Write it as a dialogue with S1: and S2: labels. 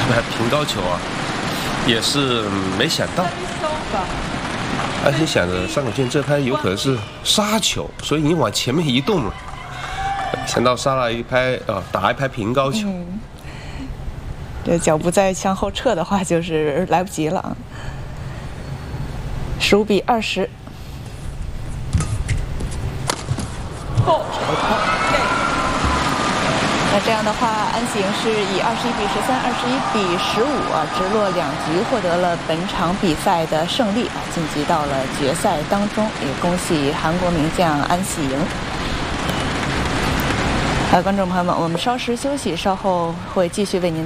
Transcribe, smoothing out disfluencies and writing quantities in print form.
S1: 拍平高球啊，也是没想到。而且想着山口茜这拍有可能是杀球，所以你往前面移动了，想到杀了一拍打一拍平高球。
S2: 这脚步再向后撤的话，就是来不及了。15比20。那这样的话，安喜莹是以21比13、21比15直落2局获得了本场比赛的胜利晋级到了决赛当中，也恭喜韩国名将安喜莹。观众朋友们，我们稍事休息，稍后会继续为您。